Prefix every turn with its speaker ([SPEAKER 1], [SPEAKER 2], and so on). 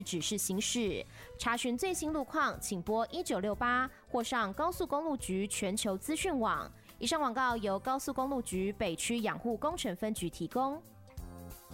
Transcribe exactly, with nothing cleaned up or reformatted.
[SPEAKER 1] 指示行驶。查询最新路况，请拨一九六八或上高速公路局全球资讯网。以上广告由高速公路局北区养护工程分局提供。